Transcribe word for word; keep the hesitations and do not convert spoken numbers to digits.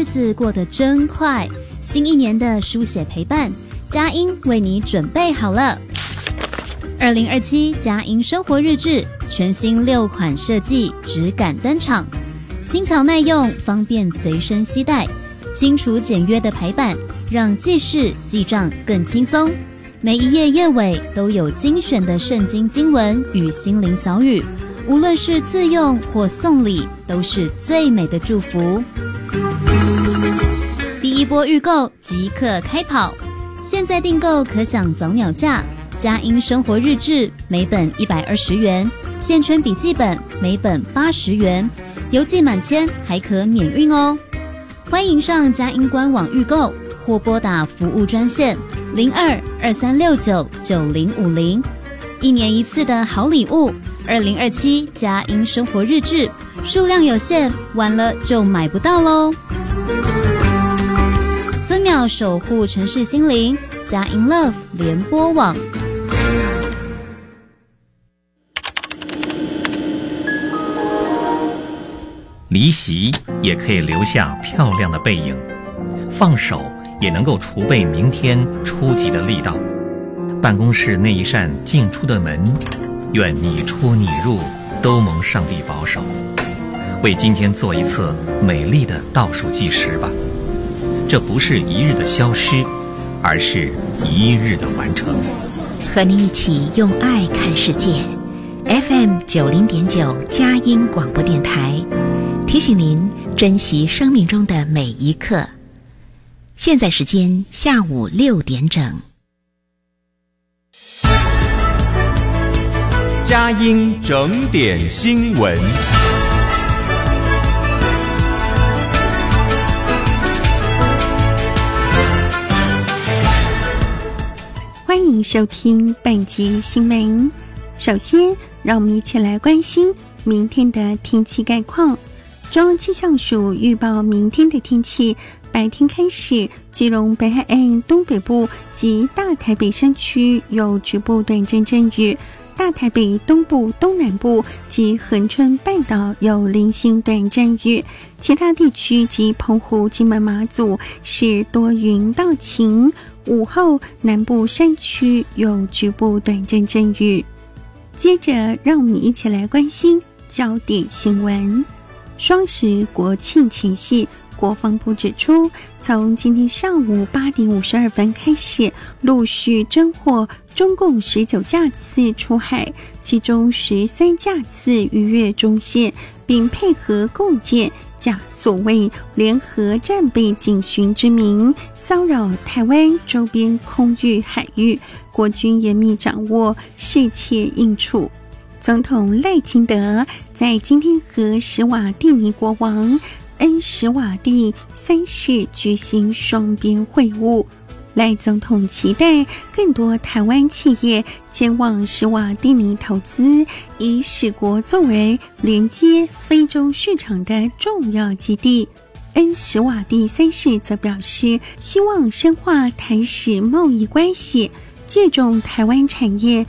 子过得真快，新一年的书写陪伴，佳音为你准备好了。二零二七佳音生活日志全新六款设计质感登场，轻巧耐用，方便随身携带，清楚简约的排版让记事记账更轻松。每一页页尾都有精选的圣经经文与心灵小语，无论是自用或送礼，都是最美的祝福。第一波预购即刻开跑，现在订购可享早鸟价。佳音生活日志每本一百二十元，现圈笔记本每本八十元，邮寄满千还可免运哦。欢迎上佳音官网预购，或拨打服务专线零二二三六九九零五零。一年一次的好礼物，二零二七佳音生活日志，数量有限，晚了就买不到喽。分秒守护城市心灵，佳音 Love 联播网。 离席也可以留下漂亮的背影，放手也能够储备明天出击的力道。办公室那一扇进出的门，愿你出你入都蒙上帝保守。为今天做一次美丽的倒数计时吧，这不是一日的消失，而是一日的完成。 和你一起用爱看世界 F M 九零点九佳音广播电台，提醒您珍惜生命中的每一刻。现在时间下午六点整。 佳音整点新闻。 欢迎收听本节新闻。首先，让我们一起来关心明天的天气概况。中央气象署预报明天的天气，白天开始，基隆北海岸东北部及大台北山区有局部短暂阵雨，大台北东部、东南部及恒春半岛有零星短暂雨，其他地区及澎湖、金门、马祖是多云到晴。午后南部山区有局部短暂阵雨。接着，让我们一起来关心焦点新闻。双十国庆前夕，国防部指出，从今天上午八点五十二分开始，陆续侦获中共十九架次出海，其中十三架次逾越中线，并配合共建假所谓联合战备警巡之名，骚扰台湾周边空域海域，国军严密掌握，适切应处。总统赖清德在今天和史瓦蒂尼国王恩史瓦蒂三世举行双边会晤。赖总统期待更多台湾企业前往史瓦蒂尼投资，以史国作为连接非洲市场的重要基地。恩史瓦蒂三世则表示，希望深化台史贸易关系，借重台湾产业